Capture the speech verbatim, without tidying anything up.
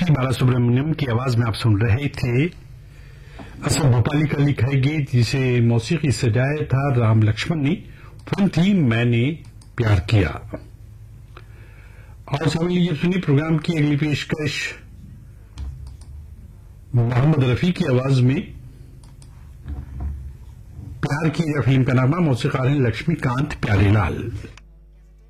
SP Balasubrahmanyam की आवाज में आप सुन रहे थे असद भोपाली का लिखा गीत, जिसे मौसीकी सजाया था राम लक्ष्मण ने। फिल्म थी मैंने प्यार किया। और सभी ये सुनी प्रोग्राम की अगली पेशकश मोहम्मद रफी की आवाज में। प्यार किया फिल्म का नाम, मौसीकार हैं लक्ष्मीकांत प्यारेलाल।